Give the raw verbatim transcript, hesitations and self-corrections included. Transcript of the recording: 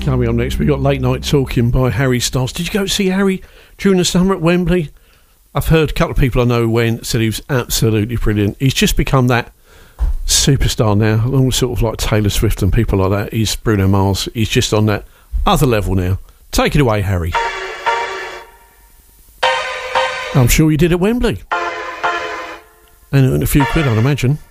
Coming up next, we've got Late Night Talking by Harry Styles. Did you go see Harry during the summer at Wembley? I've heard a couple of people I know went, said he was absolutely brilliant. He's just become that superstar now, along sort of like Taylor Swift and people like that. He's Bruno Mars. He's just on that other level now. Take it away, Harry. I'm sure you did at Wembley. And a few quid, I'd imagine.